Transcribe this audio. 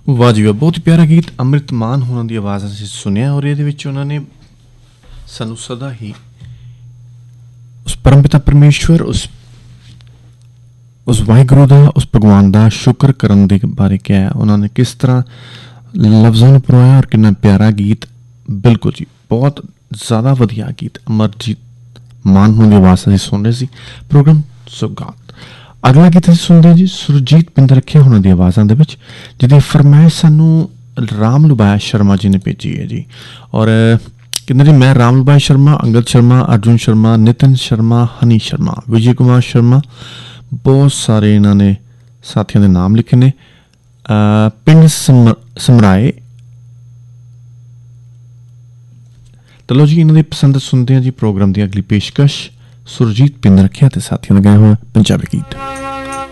ਵਾਹ ਜੀ ਵਾਹ, ਬਹੁਤ ਹੀ ਪਿਆਰਾ ਗੀਤ ਅੰਮ੍ਰਿਤ ਮਾਨ ਹੋਣਾ ਦੀ ਆਵਾਜ਼ ਅਸੀਂ ਸੁਣਿਆ ਔਰ ਇਹਦੇ ਵਿੱਚ ਉਹਨਾਂ ਨੇ ਸਾਨੂੰ ਸਦਾ ਹੀ ਉਸ ਪਰਮ ਪਿਤਾ ਪਰਮੇਸ਼ਵਰ ਉਸ ਵਾਹਿਗੁਰੂ ਦਾ, ਉਸ ਭਗਵਾਨ ਦਾ ਸ਼ੁਕਰ ਕਰਨ ਦੇ ਬਾਰੇ ਕਿਹਾ। ਉਹਨਾਂ ਨੇ ਕਿਸ ਤਰ੍ਹਾਂ ਲਫ਼ਜ਼ਾਂ ਨੂੰ ਪਰੋਇਆ ਔਰ ਕਿੰਨਾ ਪਿਆਰਾ ਗੀਤ। ਬਿਲਕੁਲ ਜੀ, ਬਹੁਤ ਜ਼ਿਆਦਾ ਵਧੀਆ ਗੀਤ ਅਮਰਜੀਤ ਮਾਨ ਹੋਣ ਦੀ ਆਵਾਜ਼ ਅਸੀਂ ਸੁਣ ਰਹੇ ਸੀ ਪ੍ਰੋਗਰਾਮ ਸੁਗਾਤ। ਅਗਲਾ ਗੀਤ ਅਸੀਂ ਸੁਣਦੇ ਜੀ ਸੁਰਜੀਤ ਪਿੰਦਰਖਿਆ ਹੋਣਾ ਦੀ ਆਵਾਜ਼ਾਂ ਦੇ ਵਿੱਚ, ਜਿਹਦੀ ਫਰਮਾਇਸ਼ ਸਾਨੂੰ ਰਾਮ ਲੁਬਾਇਆ ਸ਼ਰਮਾ ਜੀ ਨੇ ਭੇਜੀ ਹੈ ਜੀ। ਔਰ ਕਹਿੰਦੇ ਜੀ ਮੈਂ ਰਾਮ ਲੁਬਾਇਆ ਸ਼ਰਮਾ, ਅੰਗਦ ਸ਼ਰਮਾ, ਅਰਜੁਨ ਸ਼ਰਮਾ, ਨਿਤਿਨ ਸ਼ਰਮਾ, ਹਨੀ ਸ਼ਰਮਾ, ਵਿਜੇ ਕੁਮਾਰ ਸ਼ਰਮਾ, ਬਹੁਤ ਸਾਰੇ ਇਹਨਾਂ ਨੇ ਸਾਥੀਆਂ ਦੇ ਨਾਮ ਲਿਖੇ ਨੇ। ਪਿੰਡ ਸਮਰਾਏ। ਚਲੋ ਜੀ, ਇਹਨਾਂ ਦੀ ਪਸੰਦ ਸੁਣਦੇ ਹਾਂ ਜੀ ਪ੍ਰੋਗਰਾਮ ਦੀ ਅਗਲੀ ਪੇਸ਼ਕਸ਼ ਸੁਰਜੀਤ ਪਿੰਦਰਖਿਆ ਤੇ ਸਾਥੀਆਂ ਦਾ ਗਾਇਆ ਹੋਇਆ ਪੰਜਾਬੀ ਗੀਤ।